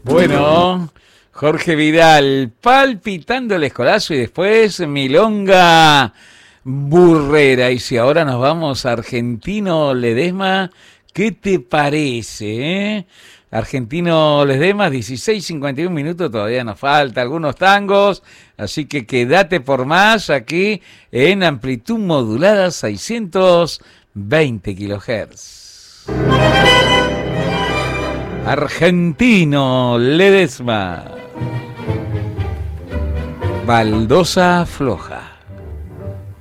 Bueno, Jorge Vidal palpitando el escolazo y después Milonga Burrera. Y si ahora nos vamos a Argentino Ledesma, ¿qué te parece? Argentino Ledesma, 16:51 minutos, todavía nos falta algunos tangos, así que quédate por más aquí en amplitud modulada 620 kHz. Argentino Ledesma, baldosa floja.